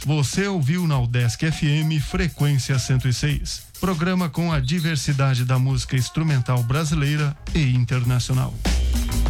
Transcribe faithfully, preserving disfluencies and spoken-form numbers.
Você ouviu na Udesc F M Frequência cento e seis, programa com a diversidade da música instrumental brasileira e internacional.